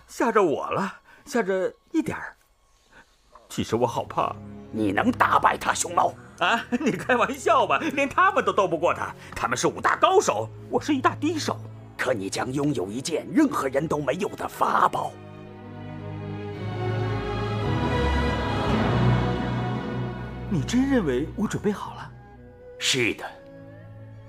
吓着我了，吓着一点儿。其实我好怕。 你能打败他，熊猫？ 啊，你开玩笑吧？连他们都斗不过他，他们是5大高手，我是一大低手。 可你将拥有一件任何人都没有的法宝。 你真认为我准备好了？ 是的。